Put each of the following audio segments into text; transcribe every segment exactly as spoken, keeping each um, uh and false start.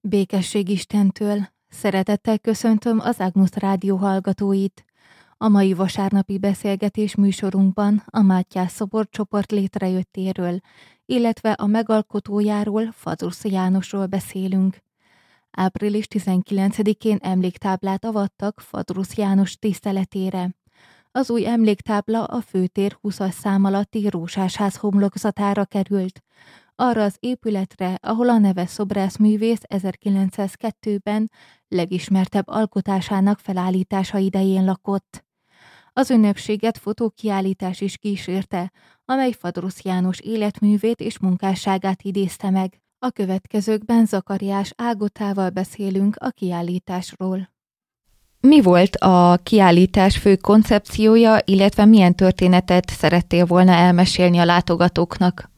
Békesség Istentől! Szeretettel köszöntöm az Agnus Rádió hallgatóit. A mai vasárnapi beszélgetés műsorunkban a Mátyás szobor csoport létrejöttéről, illetve a megalkotójáról, Fadrusz Jánosról beszélünk. április tizenkilencedikén emléktáblát avattak Fadrusz János tiszteletére. Az új emléktábla a főtér húszas szám alatti Rózsásház homlokzatára került, arra az épületre, ahol a neves szobrászművész ezerkilencszázkettőben legismertebb alkotásának felállítása idején lakott. Az ünnepséget fotókiállítás is kísérte, amely Fadrusz János életművét és munkásságát idézte meg. A következőkben Zakariás Ágotával beszélünk a kiállításról. Mi volt a kiállítás fő koncepciója, illetve milyen történetet szerettél volna elmesélni a látogatóknak?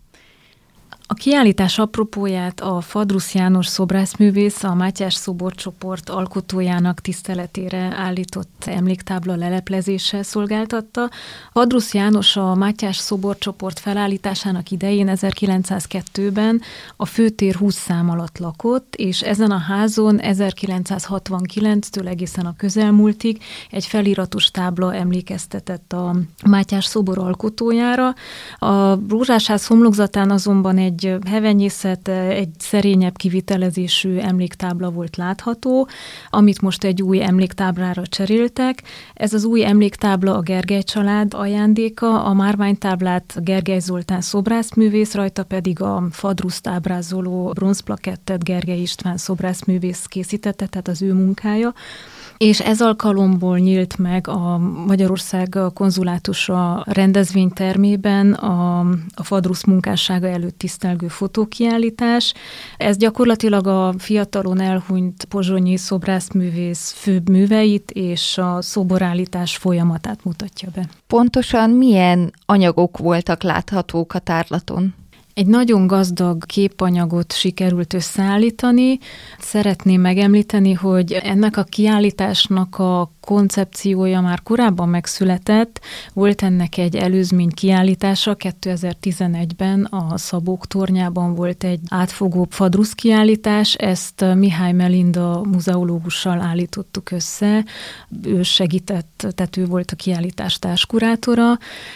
A kiállítás apropóját a Fadrusz János szobrászművész, a Mátyás szoborcsoport alkotójának tiszteletére állított emléktábla leleplezéssel szolgáltatta. Fadrusz János a Mátyás szoborcsoport felállításának idején ezerkilencszázkettőben a főtér húsz szám alatt lakott, és ezen a házon ezerkilencszázhatvankilenctől egészen a közelmúltig egy feliratos tábla emlékeztetett a Mátyás szobor alkotójára. A Rózsásház homlokzatán azonban egy egy hevenyészet, egy szerényebb kivitelezésű emléktábla volt látható, amit most egy új emléktáblára cseréltek. Ez az új emléktábla a Gergely család ajándéka, a márványtáblát Gergely Zoltán szobrászművész, rajta pedig a Fadruszt ábrázoló bronzplakettet Gergely István szobrászművész készítette, tehát az ő munkája. És ez alkalomból nyílt meg a Magyarország konzulátusa rendezvénytermében a, a Fadrusz munkássága előtt tisztelgő fotókiállítás. Ez gyakorlatilag a fiatalon elhunyt pozsonyi szobrászművész főbb műveit és a szoborállítás folyamatát mutatja be. Pontosan milyen anyagok voltak láthatók a tárlaton? Egy nagyon gazdag képanyagot sikerült összeállítani. Szeretném megemlíteni, hogy ennek a kiállításnak a koncepciója már korábban megszületett. Volt ennek egy előzmény kiállítása, kétezer-tizenegyben a Szabók tornyában volt egy átfogó Fadrusz kiállítás, ezt Mihály Melinda muzeológussal állítottuk össze. Ő segített, tehát ő volt a kiállítás társkurátora,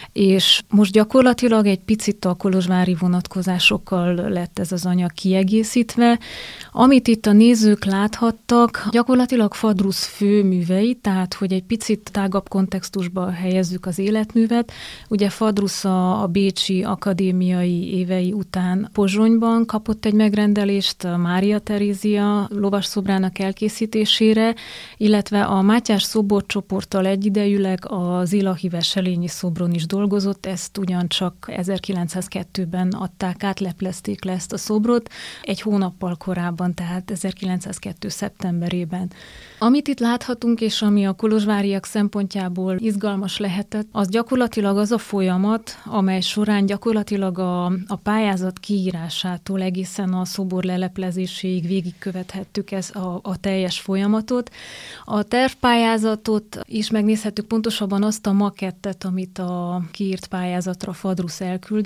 és most gyakorlatilag egy picit a kolozsvári vonatkozásokkal lett ez az anyag kiegészítve. Amit itt a nézők láthattak, gyakorlatilag Fadrusz főművei, tehát hogy egy picit tágabb kontextusba helyezzük az életművet. Ugye Fadrusz a, a bécsi akadémiai évei után Pozsonyban kapott egy megrendelést a Mária Terézia lovasszobrának elkészítésére, illetve a Mátyás szoborcsoporttal egyidejűleg az Illahi Veselényi szobron is dolgozott, ezt ugyancsak ezerkilencszázkettőben adták át, leplezték le ezt a szobrot, egy hónappal korábban, tehát ezerkilencszázkettő szeptemberében. Amit itt láthatunk, és ami a kolozsváriak szempontjából izgalmas lehetett, az gyakorlatilag az a folyamat, amely során gyakorlatilag a, a pályázat kiírásától egészen a szobor leleplezéséig végigkövethettük ezt a, a teljes folyamatot. A tervpályázatot is megnézhettük, pontosabban azt a makettet, amit a kiírt pályázatra Fadrusz elküldött,